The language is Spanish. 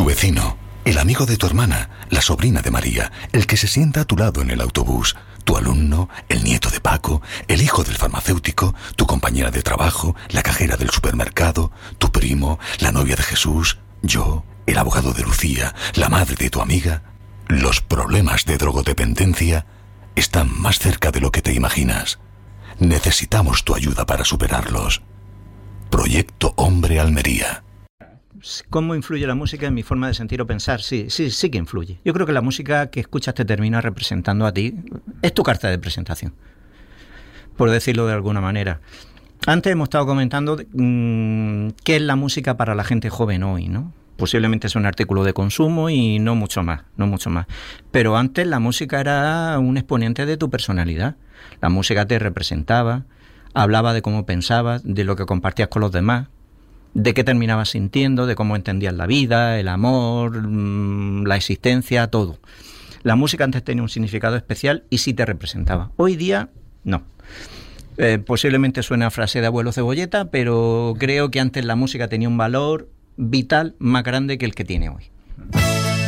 vecino, el amigo de tu hermana, la sobrina de María, el que se sienta a tu lado en el autobús, tu alumno, el nieto de Paco, el hijo del farmacéutico, tu compañera de trabajo, la cajera del supermercado, tu primo, la novia de Jesús, yo, el abogado de Lucía, la madre de tu amiga. Los problemas de drogodependencia están más cerca de lo que te imaginas. Necesitamos tu ayuda para superarlos. Proyecto Hombre Almería. ¿Cómo influye la música en mi forma de sentir o pensar? Sí que influye. Yo creo que la música que escuchas te termina representando a ti. Es tu carta de presentación, por decirlo de alguna manera. Antes hemos estado comentando qué es la música para la gente joven hoy, ¿no? Posiblemente es un artículo de consumo y no mucho más. Pero antes la música era un exponente de tu personalidad. La música te representaba, hablaba de cómo pensabas, de lo que compartías con los demás, de qué terminabas sintiendo, de cómo entendías la vida, el amor, la existencia, todo. La música antes tenía un significado especial y sí te representaba. Hoy día, no. Posiblemente suena a frase de abuelo cebolleta, pero creo que antes la música tenía un valor vital más grande que el que tiene hoy.